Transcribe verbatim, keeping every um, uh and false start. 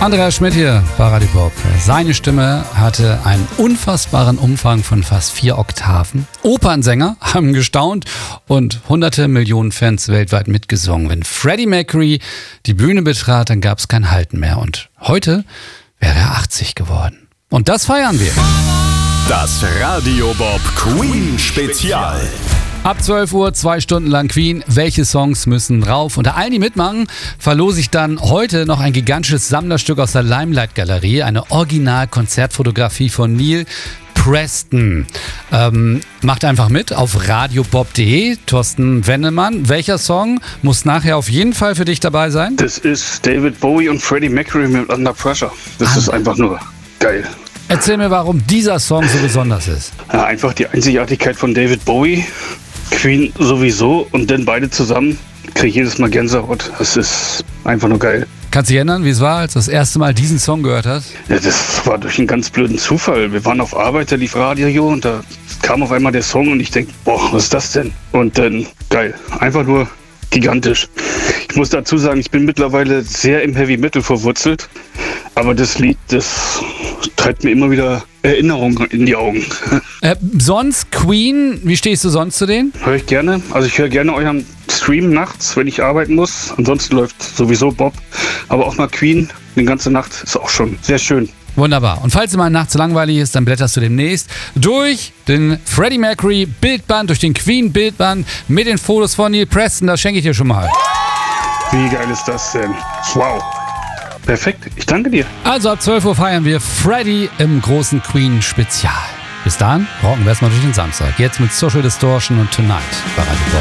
Andreas Schmidt hier bei Radio Bob. Seine Stimme hatte einen unfassbaren Umfang von fast vier Oktaven. Opernsänger haben gestaunt und hunderte Millionen Fans weltweit mitgesungen. Wenn Freddie Mercury die Bühne betrat, dann gab es kein Halten mehr. Und heute wäre er achtzig geworden. Und das feiern wir. Das Radio Bob Queen Spezial. Ab zwölf Uhr, zwei Stunden lang Queen. Welche Songs müssen rauf? Unter allen, die mitmachen, verlose ich dann heute noch ein gigantisches Sammlerstück aus der Limelight-Galerie. Eine Original-Konzertfotografie von Neil Preston. Ähm, macht einfach mit auf radiobob punkt de. Thorsten Wennemann, welcher Song muss nachher auf jeden Fall für dich dabei sein? Das ist David Bowie und Freddie Mercury mit Under Pressure. Das ah. ist einfach nur geil. Erzähl mir, warum dieser Song so besonders ist. Ja, einfach die Einzigartigkeit von David Bowie, Queen sowieso und dann beide zusammen. Kriege ich jedes Mal Gänsehaut. Das ist einfach nur geil. Kannst du dich erinnern, wie es war, als du das erste Mal diesen Song gehört hast? Ja, das war durch einen ganz blöden Zufall. Wir waren auf Arbeit, da lief Radio und da kam auf einmal der Song und ich denke, boah, was ist das denn? Und dann, geil, einfach nur gigantisch. Ich muss dazu sagen, ich bin mittlerweile sehr im Heavy Metal verwurzelt, aber das Lied, das treibt mir immer wieder Erinnerungen in die Augen. Äh, sonst Queen, wie stehst du sonst zu denen? Höre ich gerne. Also ich höre gerne euren Stream nachts, wenn ich arbeiten muss. Ansonsten läuft sowieso Bob. Aber auch mal Queen, die ganze Nacht, ist auch schon sehr schön. Wunderbar. Und falls dir mal nachts langweilig ist, dann blätterst du demnächst durch den Freddie Mercury Bildband, durch den Queen Bildband mit den Fotos von Neil Preston. Das schenke ich dir schon mal. Wie geil ist das denn? Wow. Perfekt. Ich danke dir. Also ab zwölf Uhr feiern wir Freddie im großen Queen Spezial. Bis dahin rocken wir erstmal durch den Samstag. Jetzt mit Social Distortion und Tonight bei Radio Bob.